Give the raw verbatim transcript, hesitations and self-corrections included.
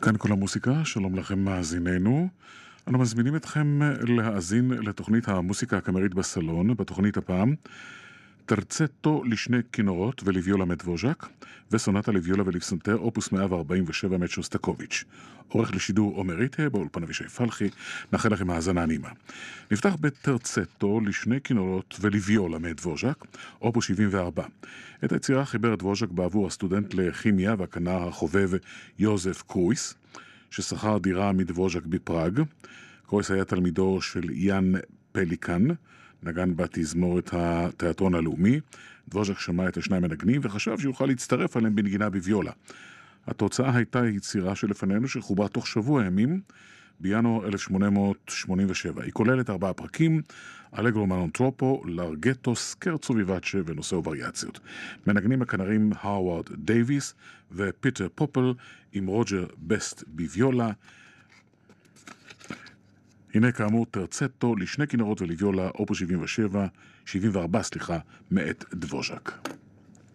כאן כל המוסיקה, שלום לכם מאזיננו. אנו מזמינים אתכם להאזין לתוכנית המוסיקה הקאמרית בסלון, בתוכנית הפעם טרצטו לשני כינורות ולוויולה מדבוז'ק, וסונטה לוויולה ולפסנתר אופוס מאה וארבעים ושבע מאת שוסטקוביץ'. עורך לשידור עומר ריטה, באולפן אבישי פלחי, נאחל לכם האזנה נעימה. נפתח בטרצטו לשני כינורות ולוויולה מדבוז'ק, אופוס שבעים וארבע. את היצירה חיבר דבוז'ק בעבור הסטודנט לכימיה והכנר החובב יוזף קרויס, ששכר דירה מדבוז'ק בפראג. קרויס היה תלמידו של יאן פליקן, נגן בתזמורת התיאטרון הלאומי. דבוז'ק שמע את השניים מנגנים וחשב שיוכל להצטרף עליהם בנגינה בוויולה. התוצאה הייתה יצירה שלפנינו שחוברה תוך שבוע ימים בינואר אלף שמונה מאות שמונים ושבע. היא כוללת ארבעה פרקים: אלגרו מנונטרופו, לארגטו, סקרצו ויבאצ'ה ונושא וריאציות. מנגנים הכנרים הרווארד דייביס ופיטר פופל עם רוג'ר בסט בוויולה. הנה כאמור טרצטו לשני כינורות ולוויולה, אופוס שבעים ושבע, שבעים וארבע סליחה, מאת דבוז'ק.